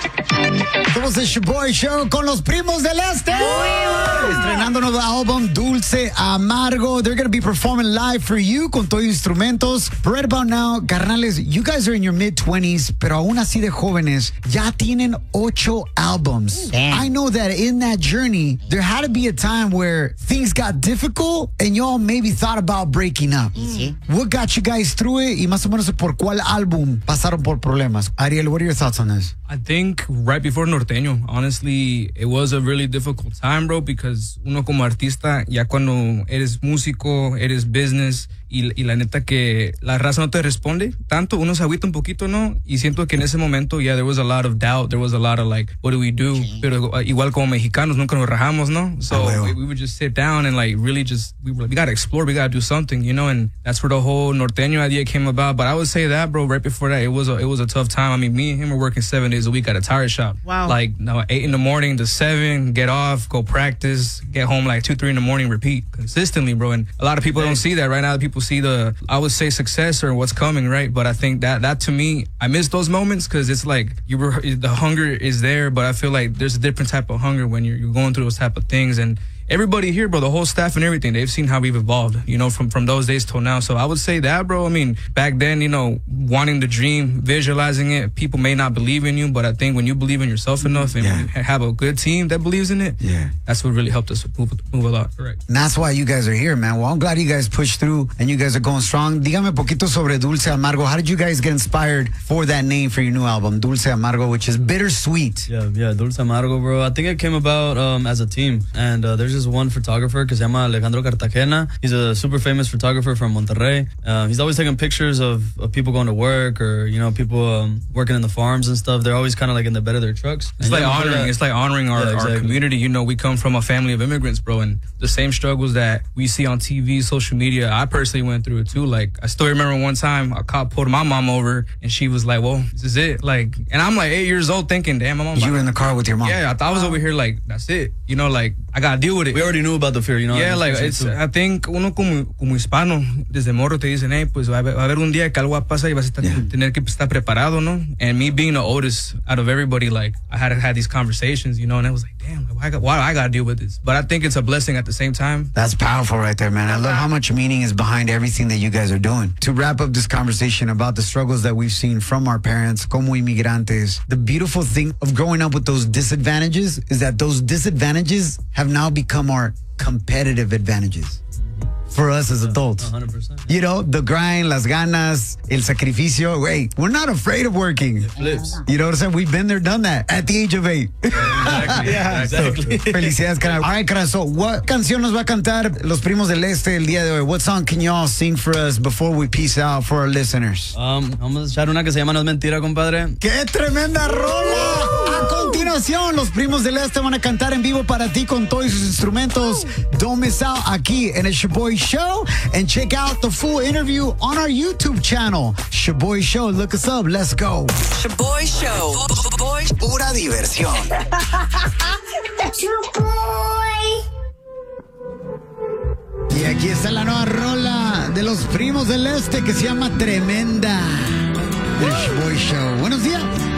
Somos el Shoboy Show con los Primos del Este. Estrenando un nuevo álbum, Dulce Amargo. They're going to be performing live for you con todos los instrumentos. But right about now, carnales, you guys are in your mid-20s, pero aún así de jóvenes, ya tienen 8 albums. Damn. I know that in that journey, there had to be a time where things got difficult and y'all maybe thought about breaking up. Sí. What got you guys through it? Y más o menos por cuál álbum pasaron por problemas. Ariel, what are your thoughts on this? I think right before Norteño, honestly, it was a really difficult time, bro, because uno como artista, ya cuando eres músico, eres business, y la neta que la raza no te responde tanto, uno se agüita un poquito, ¿no? Y siento que en ese momento, yeah, there was a lot of doubt, there was a lot of like, what do we do? Sí. Pero igual como mexicanos, nunca nos rajamos, ¿no? So bueno. we would just sit down and like really just, we gotta explore, we gotta do something, you know? And that's where the whole Norteño idea came about. But I would say that, bro, right before that, it was a tough time. I mean, me and him were working 7 days a week at a tire shop. Wow. Like 8 in the morning to 7, get off, go practice, get home like 2, 3 in the morning, repeat consistently, bro. And a lot of people don't see that right now. People see I would say success or what's coming, right? But I think that to me, I miss those moments because it's like the hunger is there, but I feel like there's a different type of hunger when you're going through those type of things. And everybody here, bro, the whole staff and everything, they've seen how we've evolved, you know, from those days till now. So I would say that, bro. I mean, back then, you know, wanting the dream, visualizing it, people may not believe in you, but I think when you believe in yourself enough and you have a good team that believes in it, that's what really helped us move a lot. Correct. And that's why you guys are here, man. Well, I'm glad you guys pushed through and you guys are going strong. Dígame poquito sobre Dulce Amargo. How did you guys get inspired for that name for your new album, Dulce Amargo, which is bittersweet? Yeah, Dulce Amargo, bro. I think it came about as a team. And there's just one photographer que se llama Alejandro Cartagena. He's a super famous photographer from Monterrey. He's always taking pictures of people going to work or, you know, people working in the farms and stuff. They're always kind of like in the bed of their trucks. It's like honoring our community. You know, we come from a family of immigrants, bro, and the same struggles that we see on TV, social media, I personally went through it too. Like, I still remember one time a cop pulled my mom over and she was like, well, this is it. Like, and I'm like 8 years old thinking, damn, my mom. You were in the car with your mom. Yeah, I thought I was over here like, that's it. You know, like, I gotta deal with it. We already knew about the fear, you know. Yeah, like, I think uno como hispano, desde morro te dicen, hey, pues va a haber un día que algo va a pasar y vas a tener que estar preparado, ¿no? And me being the oldest out of everybody, like, I had these conversations, you know, and I was like, damn, why do I gotta deal with this? But I think it's a blessing at the same time. That's powerful right there, man. I love how much meaning is behind everything that you guys are doing. To wrap up this conversation about the struggles that we've seen from our parents, como inmigrantes, the beautiful thing of growing up with those disadvantages is that those disadvantages have now become our competitive advantages for us as adults. 100%. You know, the grind, las ganas, el sacrificio. Wait, we're not afraid of working. It flips. You know what I'm saying? We've been there, done that at the age of 8. Exactly. Felicidades, carnal. All right, carnal. So, what canción nos va a cantar Los Primos del Este el día de hoy? What song can y'all sing for us before we peace out for our listeners? Vamos a echar una que se llama No es mentira, compadre. ¡Qué tremenda rola! A continuación, Los Primos del Este van a cantar en vivo para ti con todos sus instrumentos. Don't miss out aquí en el Shoboy Show. And check out the full interview on our YouTube channel. Shoboy Show. Look us up. Let's go. Shoboy Show. Pura diversión. Y aquí está la nueva rola de Los Primos del Este que se llama Tremenda. El Shoboy Show. Buenos días.